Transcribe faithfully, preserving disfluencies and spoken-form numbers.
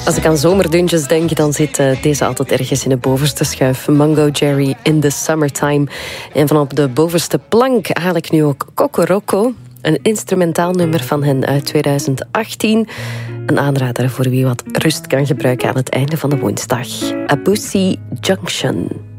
Als ik aan zomerdeuntjes denk, dan zit uh, deze altijd ergens in de bovenste schuif. Mango Jerry in the Summertime. En van op de bovenste plank haal ik nu ook Kokoroko. Een instrumentaal nummer van hen uit tweeduizend achttien. Een aanrader voor wie wat rust kan gebruiken aan het einde van de woensdag. Abusi Junction.